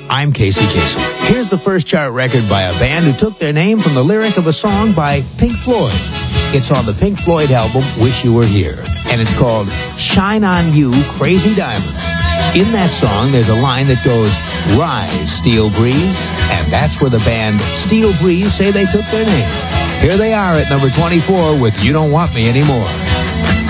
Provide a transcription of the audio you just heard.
I'm Casey Kasem. Here's the first chart record by a band who took their name from the lyric of a song by Pink Floyd. It's on the Pink Floyd album, Wish You Were Here, and it's called Shine On You, Crazy Diamond. In that song, there's a line that goes, Rise, Steel Breeze, and that's where the band Steel Breeze say they took their name. Here they are at number 24 with You Don't Want Me Anymore.